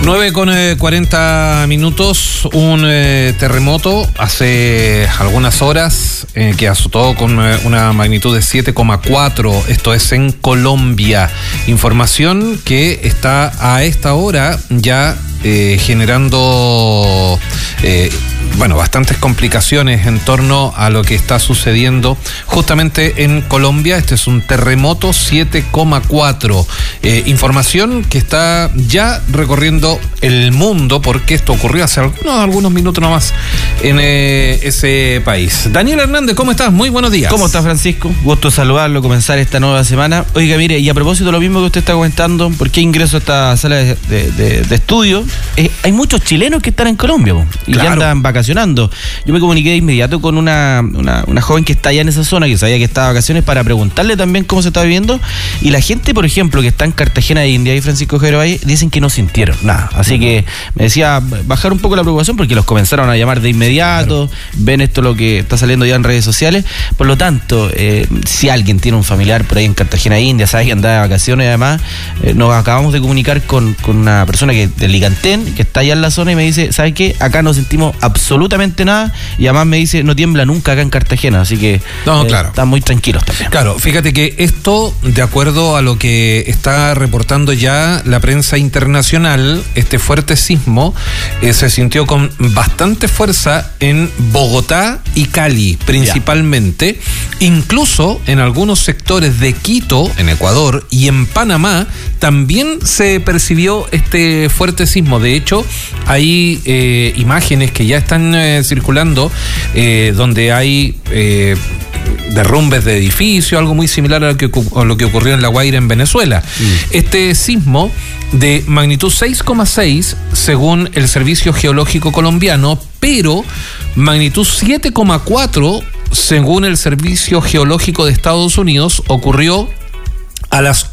9:40 minutos, un terremoto hace algunas horas que azotó con una magnitud de 7,4, esto es en Colombia. Información que está a esta hora ya generando bastantes complicaciones en torno a lo que está sucediendo justamente en Colombia. Este es un terremoto 7,4. Información que está ya recorriendo el mundo porque esto ocurrió hace algunos minutos nomás en ese país. Daniel Hernández, ¿cómo estás? Muy buenos días. ¿Cómo está, Francisco? Gusto saludarlo, comenzar esta nueva semana. Oiga, mire, y a propósito de lo mismo que usted está comentando, ¿por qué ingreso a esta sala de estudio? Hay muchos chilenos que están en Colombia y claro, ya andan vacacionando. Yo me comuniqué de inmediato con una joven que está allá en esa zona, que sabía que estaba de vacaciones, para preguntarle también cómo se está viviendo. Y la gente, por ejemplo, que está en Cartagena de India y Francisco Javier Valle, dicen que no sintieron nada. Así que me decía bajar un poco la preocupación porque los comenzaron a llamar de inmediato, claro, ven esto lo que está saliendo ya en redes sociales. Por lo tanto, si alguien tiene un familiar por ahí en Cartagena de India, sabe que anda de vacaciones, además, nos acabamos de comunicar con una persona del Licantén, que está allá en la zona, y me dice, ¿sabes qué? Acá no sentimos absolutamente nada, y además me dice, no tiembla nunca acá en Cartagena, así que claro, están muy tranquilos también. Claro, fíjate que esto, de acuerdo a lo que está reportando ya la prensa internacional, este fuerte sismo se sintió con bastante fuerza en Bogotá y Cali, principalmente, incluso en algunos sectores de Quito, en Ecuador, y en Panamá, también se percibió este fuerte sismo. De hecho, hay imágenes que ya están circulando donde hay derrumbes de edificios, algo muy similar a lo que ocurrió en La Guaira, en Venezuela. Este sismo de magnitud 6,6 según el Servicio Geológico Colombiano, pero magnitud 7,4 según el Servicio Geológico de Estados Unidos, ocurrió a las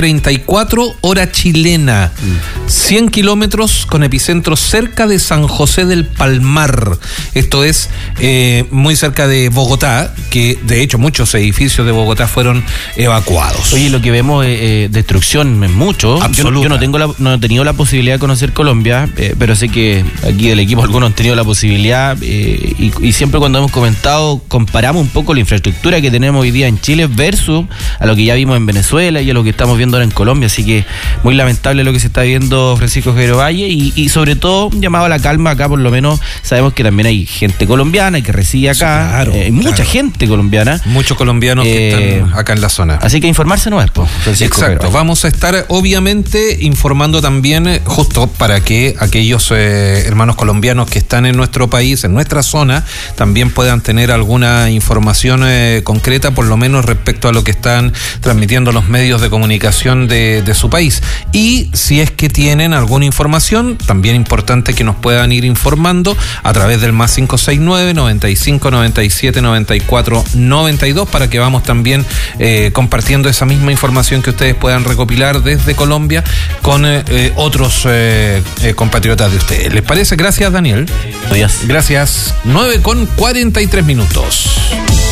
8:34 hora chilena, 100 kilómetros con epicentro cerca de San José del Palmar. Esto es muy cerca de Bogotá, que de hecho muchos edificios de Bogotá fueron evacuados. Oye, lo que vemos es destrucción en mucho. Yo no he tenido la posibilidad de conocer Colombia, pero sé que aquí del equipo algunos han tenido la posibilidad, y siempre cuando hemos comentado, comparamos un poco la infraestructura que tenemos hoy día en Chile versus a lo que ya vimos en Venezuela y a lo que estamos viendo ahora en Colombia. Así que muy lamentable lo que se está viendo, Francisco Javier Valle, y sobre todo llamado a la calma. Acá por lo menos sabemos que también hay gente colombiana que reside acá, sí, claro, mucha gente colombiana, muchos colombianos que están acá en la zona, así que informarse no es, Francisco. Exacto, vamos a estar obviamente informando también, justo para que aquellos hermanos colombianos que están en nuestro país, en nuestra zona, también puedan tener alguna información concreta, por lo menos respecto a lo que están transmitiendo los medios de comunicación de su país. Y si es que tienen alguna información, también importante que nos puedan ir informando a través del más 569 95 97 94 92, para que vamos también compartiendo esa misma información que ustedes puedan recopilar desde Colombia con otros compatriotas de ustedes. ¿Les parece? Gracias, Daniel. Gracias. Gracias. 9:43 minutos.